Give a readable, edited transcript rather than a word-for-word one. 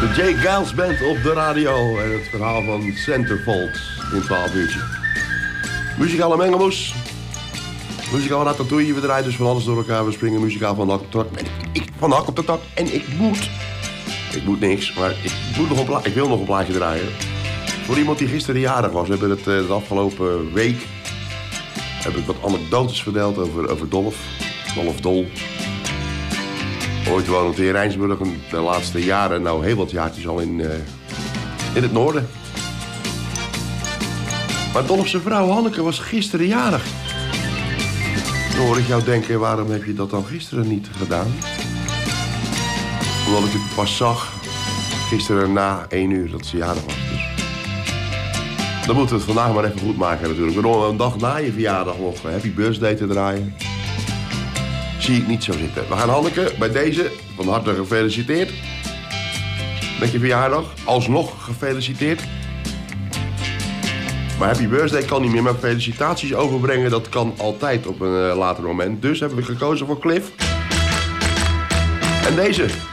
De Jay Giles Band op de radio en het verhaal van Centerfold in 12 uurtje. Muzikale mengelmoes. Muzikaal ratatouille, we draaien dus van alles door elkaar. We springen muzikaal van de hak op de tak. Ik van de hak op de tak en ik moet niks, maar ik wil nog een plaatje draaien. Voor iemand die gisteren jarig was. We hebben het de afgelopen week heb ik wat anekdotes verteld over Dolf Dol. Ooit woonde in Rijnsburg en de laatste jaren, nou heel wat jaartjes al in het noorden. Maar Dolf zijn vrouw Hanneke was gisteren jarig. Dan hoor ik jou denken, waarom heb je dat dan gisteren niet gedaan? Omdat ik het pas zag, gisteren na 1 uur, dat ze jarig was. Dus. Dan moeten we het vandaag maar even goed maken natuurlijk. We doen een dag na je verjaardag nog Happy Birthday te draaien. Zie ik niet zo zitten. We gaan Hanneke bij deze van harte gefeliciteerd. Met je verjaardag. Alsnog gefeliciteerd. Maar Happy Birthday kan niet meer. Maar felicitaties overbrengen, dat kan altijd op een later moment. Dus hebben we gekozen voor Cliff. En deze.